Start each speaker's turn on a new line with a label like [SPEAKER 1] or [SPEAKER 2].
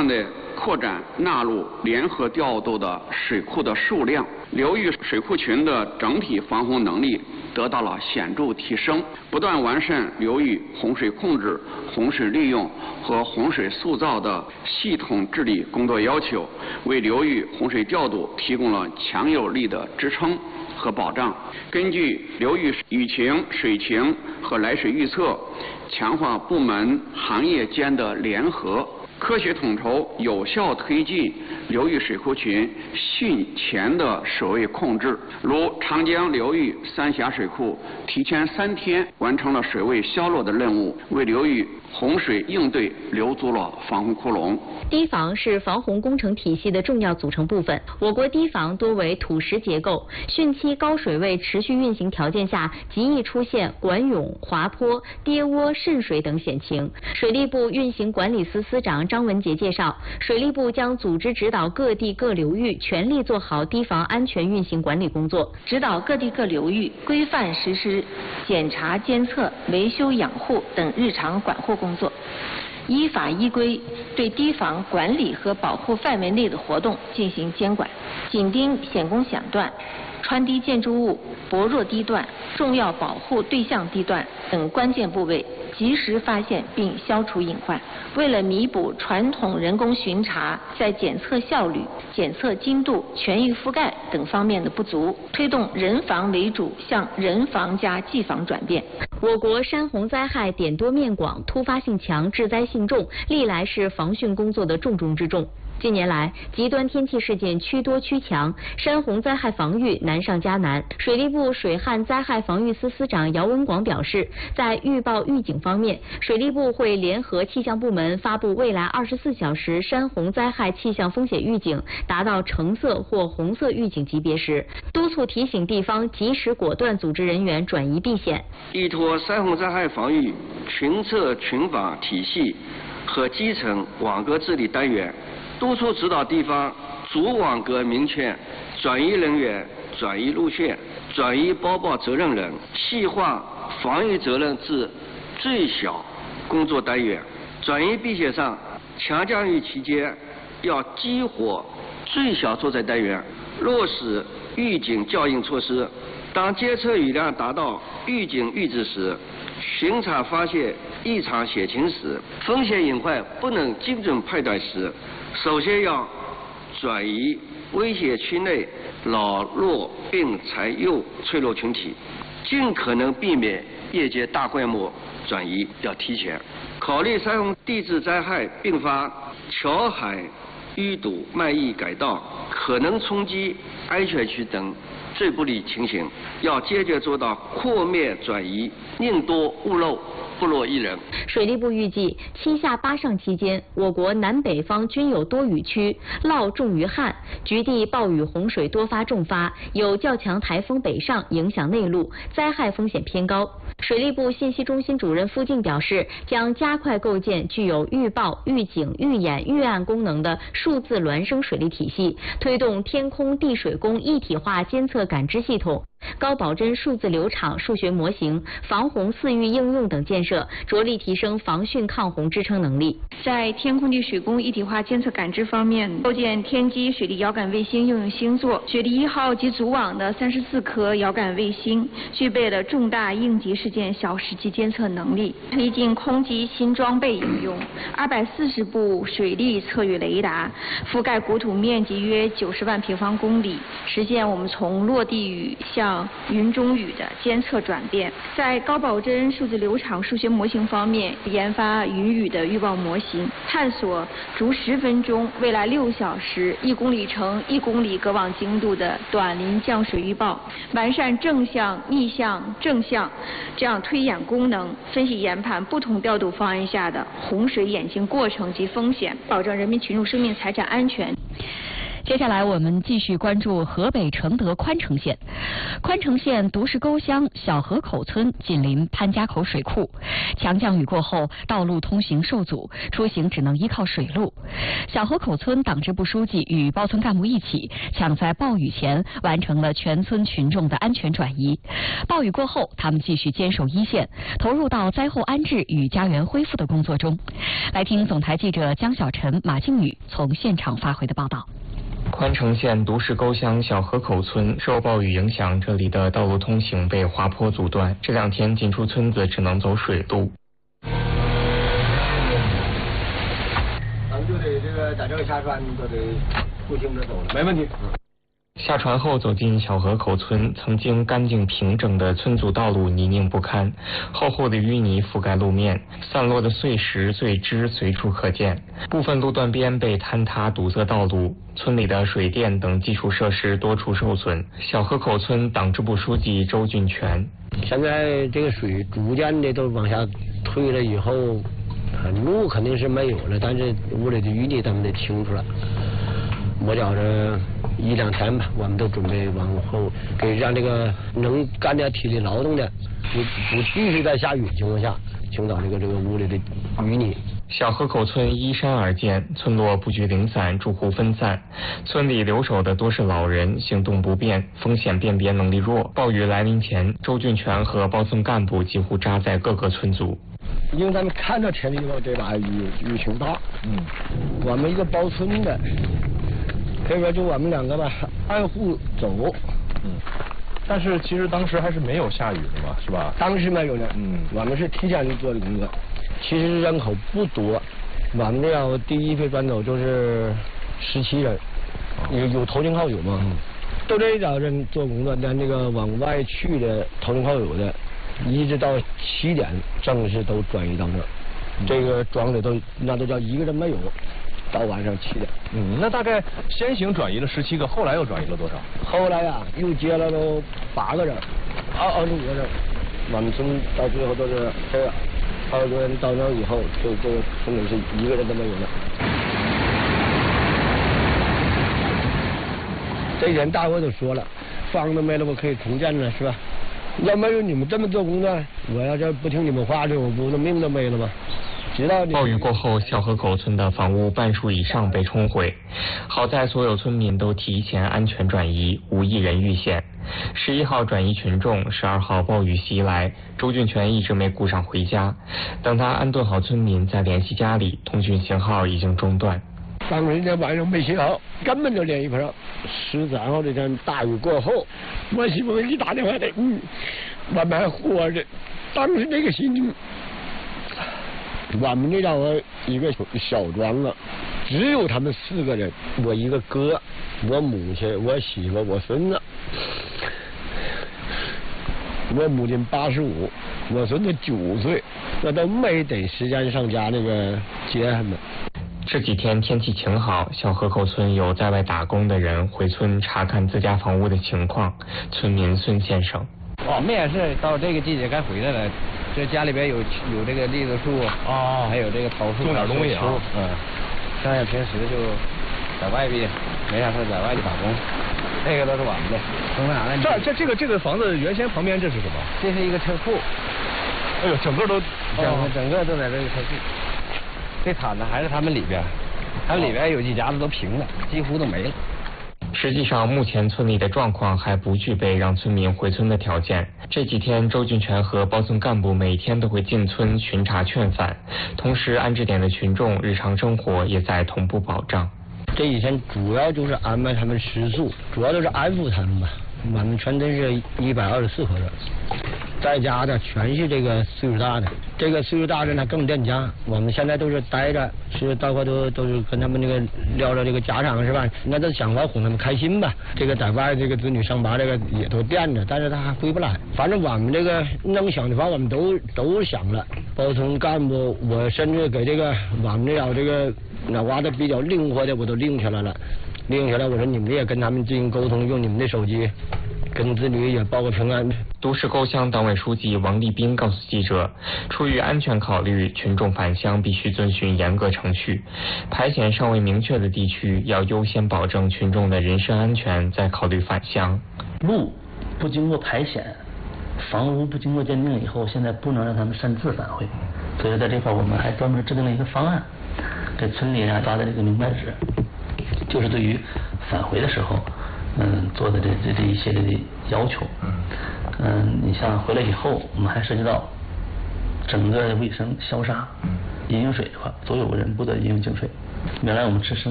[SPEAKER 1] 断地扩展纳入联合调度的水库的数量，流域水库群的整体防洪能力得到了显著提升，不断完善流域洪水控制、洪水利用和洪水塑造的系统治理工作要求，为流域洪水调度提供了强有力的支撑和保障。根据流域雨情、水情和来水预测，强化部门行业间的联合，科学统筹，有效推进流域水库群汛前的水位控制。如长江流域三峡水库提前3天完成了水位消落的任务，为流域洪水应对留足了防洪窟窿。
[SPEAKER 2] 堤防是防洪工程体系的重要组成部分。我国堤防多为土石结构，汛期高水位持续运行条件下，极易出现管涌、滑坡、跌窝、渗水等险情。水利部运行管理司司长张文杰介绍，水利部将组织指导各地各流域全力做好堤防安全运行管理工作，
[SPEAKER 3] 指导各地各流域规范实施检查、监测、维修、养护等日常管护工作，依法依规对堤防管理和保护范围内的活动进行监管，紧盯险工险段、穿堤建筑物、薄弱地段、重要保护对象地段等关键部位，及时发现并消除隐患。为了弥补传统人工巡查在检测效率、检测精度、全域覆盖等方面的不足，推动人防为主向人防加技防转变。
[SPEAKER 2] 我国山洪灾害点多面广，突发性强，致灾性重，历来是防汛工作的重中之重。近年来，极端天气事件趋多趋强，山洪灾害防御难上加难。水利部水旱灾害防御司司长姚文广表示，在预报预警方面，水利部会联合气象部门发布未来24小时山洪灾害气象风险预警达到橙色或红色预警级别时，督促提醒地方及时果断组织人员转移避险。
[SPEAKER 4] 依托山洪灾害防御群测群防体系和基层网格治理单元，督促指导地方主网格明确转移人员、转移路线、转移播报责任人，细化防御责任至最小工作单元。转移避险上，强降雨期间要激活最小作战单元，落实预警校应措施。当监测雨量达到预警阈值时，巡查发现异常险情时，风险隐患不能精准判断时，首先要转移危险区内老弱病残幼脆弱群体，尽可能避免夜间大规模转移，要提前考虑山洪地质灾害并发桥海淤堵、漫溢改道、可能冲击安全区等最不利情形，要坚决做到扩面转移，宁多勿漏，不落一人。
[SPEAKER 2] 水利部预计，7下8上期间，我国南北方均有多雨区，涝重于旱，局地暴雨洪水多发重发，有较强台风北上影响内陆，灾害风险偏高。水利部信息中心主任付静表示，将加快构建具有预报、预警、预演、预案功能的数字孪生水利体系，推动天空地水工一体化监测感知系统、高保真数字流场数学模型、防洪4域应用等建设，着力提升防汛抗洪支撑能力。
[SPEAKER 5] 在天空地水工一体化监测感知方面，构建天基水利遥感卫星应用星座、水利1号及组网的34颗遥感卫星，具备了重大应急事件小时级监测能力。推进空基新装备应用，240部水利测域雷达，覆盖国土面积约90万平方公里，实现我们从落地雨向云中雨的监测转变。在高保真数字流场数学模型方面，研发云雨的预报模型，探索逐10分钟、未来6小时、1公里乘1公里隔网精度的短临降水预报，完善正向、逆向、正向这样推演功能，分析研判不同调度方案下的洪水演进过程及风险，保证人民群众生命财产安全。
[SPEAKER 6] 接下来我们继续关注河北承德宽城县。宽城县独市沟乡小河口村紧邻潘家口水库，强降雨过后，道路通行受阻，出行只能依靠水路。小河口村党支部书记与包村干部一起，抢在暴雨前完成了全村群众的安全转移。暴雨过后，他们继续坚守一线，投入到灾后安置与家园恢复的工作中。来听总台记者江小晨、马静宇从现场发回的报道。
[SPEAKER 7] 宽城县独市沟乡小河口村受暴雨影响，这里的道路通行被滑坡阻断，这2天进出村子只能走水路。
[SPEAKER 8] 咱们就得在这个下船就得步行着走了，没问题。
[SPEAKER 7] 下船后走进小河口村，曾经干净平整的村组道路泥泞不堪，厚厚的淤泥覆盖路面，散落的碎石碎枝随处可见，部分路段边被坍塌堵塞道路，村里的水电等基础设施多处受损。小河口村党支部书记周俊全：
[SPEAKER 8] 现在这个水逐渐的都往下退了以后，路肯定是没有了，但是屋里的淤泥咱们得清出来。我觉着1、2天吧，我们都准备往后给让这个能干点体力劳动的，不继续在下雨情况下清扫这个屋里的淤泥。
[SPEAKER 7] 小河口村依山而建，村落布局零散，住户分散，村里留守的多是老人，行动不便，风险辨别能力弱。暴雨来临前，周俊全和包村干部几乎扎在各个村组。
[SPEAKER 8] 因为咱们看到天气预报这把雨情大，我们一个包村的，可以说就我们2个吧，按户走。
[SPEAKER 9] 但是其实当时还是没有下雨的嘛，是吧？
[SPEAKER 8] 当时没有的，我们是提前就做的工作。其实人口不多，我们这要第一批转走就是17人，有投亲靠友嘛，都这一找人做工作，连这个往外去的投亲靠友的，一直到7点正式都转移到那儿。这个庄里那都叫一个人没有，到晚上7点。
[SPEAKER 9] 那大概先行转移了17个，后来又转移了多少？
[SPEAKER 8] 后来呀，又接了都8个人，25个人。我们村到最后都是20多人到那以后，就村里是1个人都没有了。这一天大伙都说了，房子没了，我可以重建了，是吧？要没有你们这么做工作，我要是不听你们话，我不命都没了吗？
[SPEAKER 7] 暴雨过后，小河口村的房屋半数以上被冲毁，好在所有村民都提前安全转移，无一人遇险。11号转移群众，12号暴雨袭来，周俊全一直没顾上回家。等他安顿好村民，再联系家里，通讯信号已经中断。
[SPEAKER 8] 当时那晚上没信号，根本就联系不上。13号这天大雨过后，我媳妇给你打电话的，我们还活着。当时这个心情，我们这叫一个小庄啊，只有他们4个人，我一个哥，我母亲，我媳妇，我孙子。我母亲85，我孙子9岁，我都没得时间上家那个接他们。
[SPEAKER 7] 这几天天气晴好，小河口村有在外打工的人回村查看自家房屋的情况。村民孙先生：
[SPEAKER 10] 我们也是到这个季节该回来了，这家里边有这个栗子树啊，还有这个桃树，
[SPEAKER 9] 种点东西啊。
[SPEAKER 10] 剩下平时就在外边没啥事在外地打工。这个都是我们的，从哪来？
[SPEAKER 9] 这个房子原先旁边这是什么？
[SPEAKER 10] 这是一个车库。
[SPEAKER 9] 哎呦，整个都
[SPEAKER 10] 在这个车库。最惨的还是他们里边，他们里边有几家子都平了，几乎都没了。
[SPEAKER 7] 实际上，目前村里的状况还不具备让村民回村的条件。这几天，周俊全和包村干部每天都会进村巡查劝返，同时安置点的群众日常生活也在同步保障。
[SPEAKER 8] 这几天主要就是安排他们食宿，主要就是安抚他们吧。我们全村是124口人，在家的全是这个岁数大的，这个岁数大的他更恋家。我们现在都是待着，是大伙都是跟他们那个聊聊这个家常是吧？那都想法哄他们开心吧。这个在外这个子女上班这个也都惦着，但是他还回不来。反正我们这个能想的法我们都想了。包村干部，我甚至给这个我们这个脑瓜子比较灵活的我都拎下来了。拎下来，我说你们也跟他们进行沟通，用你们的手机跟子女也报个平安。
[SPEAKER 7] 都市沟乡党委书记王立斌告诉记者，出于安全考虑，群众返乡必须遵循严格程序。排险尚未明确的地区，要优先保证群众的人身安全，再考虑返乡。
[SPEAKER 11] 路不经过排险，房屋不经过鉴定以后，现在不能让他们擅自返回，所以在这块我们还专门制定了一个方案，给村里发的这个明白纸，就是对于返回的时候，做的这一系列的要求。你像回来以后，我们还涉及到整个卫生、消杀、饮用水的话，所有人不得饮用净水。原来我们吃生